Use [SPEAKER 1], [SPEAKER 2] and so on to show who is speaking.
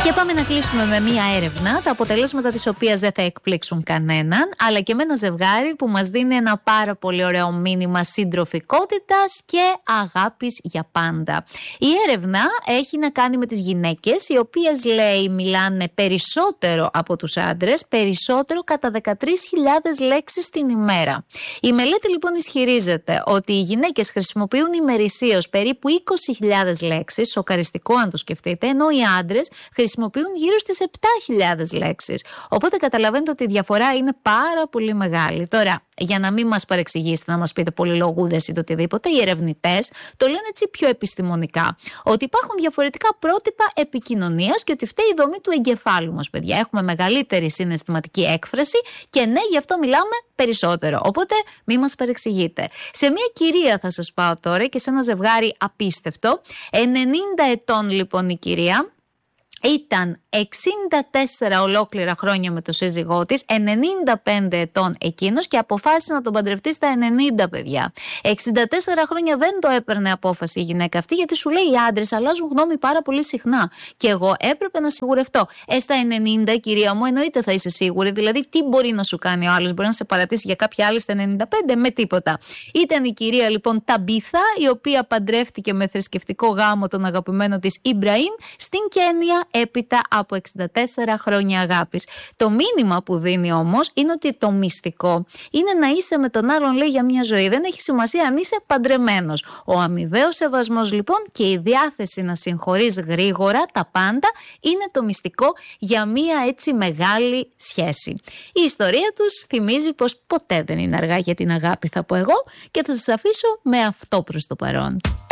[SPEAKER 1] Και πάμε να κλείσουμε με μία έρευνα, τα αποτελέσματα της οποίας δεν θα εκπλήξουν κανέναν, αλλά και με ένα ζευγάρι που μας δίνει ένα πάρα πολύ ωραίο μήνυμα συντροφικότητας και αγάπης για πάντα. Η έρευνα έχει να κάνει με τις γυναίκες, οι οποίες, λέει, μιλάνε περισσότερο από τους άντρες, περισσότερο κατά 13.000 λέξεις την ημέρα. Η μελέτη λοιπόν ισχυρίζεται ότι οι γυναίκες χρησιμοποιούν ημερησίως περίπου 20.000 λέξεις, σοκαριστικό αν το σκεφτείτε, ενώ οι άντρες χρησιμοποιούν γύρω στις 7.000 λέξεις. Οπότε καταλαβαίνετε ότι η διαφορά είναι πάρα πολύ μεγάλη. Τώρα, για να μην μας παρεξηγήσετε, να μας πείτε πολυλογούδες ή το οτιδήποτε, οι ερευνητές το λένε έτσι πιο επιστημονικά. Ότι υπάρχουν διαφορετικά πρότυπα επικοινωνίας και ότι φταίει η δομή του εγκεφάλου μας, παιδιά. Έχουμε μεγαλύτερη συναισθηματική έκφραση και ναι, γι' αυτό μιλάμε περισσότερο. Οπότε μην μας παρεξηγείτε. Σε μια κυρία θα σας πάω τώρα και σε ένα ζευγάρι απίστευτο. 90 ετών λοιπόν η κυρία. Ήταν 64 ολόκληρα χρόνια με το σύζυγό της, 95 ετών εκείνος και αποφάσισε να τον παντρευτεί στα 90, παιδιά. 64 χρόνια δεν το έπαιρνε απόφαση η γυναίκα αυτή, γιατί σου λέει οι άντρες αλλάζουν γνώμη πάρα πολύ συχνά. Και εγώ έπρεπε να σιγουρευτώ. Στα 90, κυρία μου, εννοείται θα είσαι σίγουρη. Δηλαδή, τι μπορεί να σου κάνει ο άλλος, μπορεί να σε παρατήσει για κάποια άλλη στα 95, με τίποτα. Ήταν η κυρία λοιπόν Ταμπίθα, η οποία παντρεύτηκε με θρησκευτικό γάμο τον αγαπημένο της Ιμπραήμ στην Κένια, έπειτα από 64 χρόνια αγάπης. Το μήνυμα που δίνει όμως είναι ότι το μυστικό είναι να είσαι με τον άλλον, λέει, για μια ζωή. Δεν έχει σημασία αν είσαι παντρεμένος. Ο αμοιβαίος σεβασμός λοιπόν και η διάθεση να συγχωρείς γρήγορα τα πάντα είναι το μυστικό για μια έτσι μεγάλη σχέση. Η ιστορία τους θυμίζει πως ποτέ δεν είναι αργά για την αγάπη, θα πω εγώ, και θα σας αφήσω με αυτό προς το παρόν.